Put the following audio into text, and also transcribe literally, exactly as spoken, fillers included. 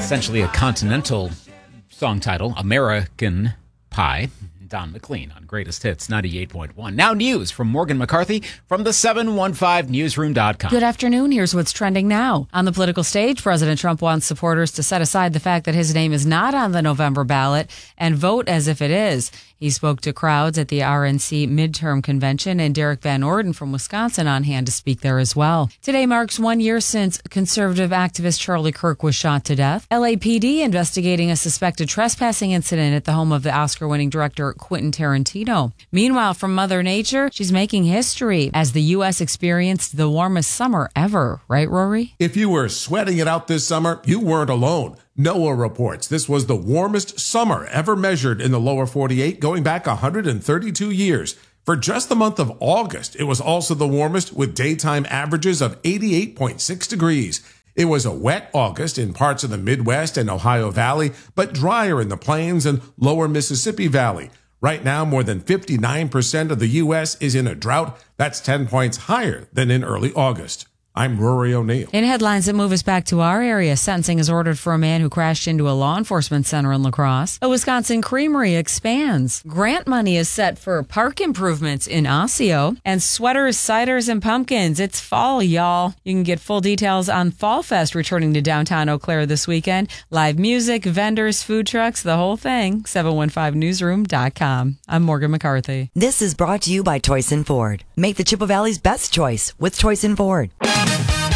essentially a continental song title, American Pie. Don McLean on Greatest Hits ninety-eight point one. Now news from Morgan McCarthy from the seven one five newsroom dot com. Good afternoon. Here's what's trending now. On the political stage, President Trump wants supporters to set aside the fact that his name is not on the November ballot and vote as if it is. He spoke to crowds at the R N C midterm convention, and Derek Van Orden from Wisconsin on hand to speak there as well. Today marks one year since conservative activist Charlie Kirk was shot to death. L A P D investigating a suspected trespassing incident at the home of the Oscar-winning director Quentin Tarantino. Meanwhile, from Mother Nature, she's making history as the U S experienced the warmest summer ever. Right, Rory? If you were sweating it out this summer, you weren't alone. NOAA reports this was the warmest summer ever measured in the lower forty-eight, going back one hundred thirty-two years. For just the month of August, it was also the warmest with daytime averages of eighty-eight point six degrees. It was a wet August in parts of the Midwest and Ohio Valley, but drier in the plains and lower Mississippi Valley. Right now, more than fifty-nine percent of the U S is in a drought. That's ten points higher than in early August. I'm Rory O'Neill. In headlines that move us back to our area, sentencing is ordered for a man who crashed into a law enforcement center in La Crosse. A Wisconsin creamery expands. Grant money is set for park improvements in Osseo. And sweaters, ciders, and pumpkins. It's fall, y'all. You can get full details on Fall Fest returning to downtown Eau Claire this weekend. Live music, vendors, food trucks, the whole thing. seven one five newsroom dot com. I'm Morgan McCarthy. This is brought to you by Toyson Ford. Make the Chippewa Valley's best choice with Toyson Ford.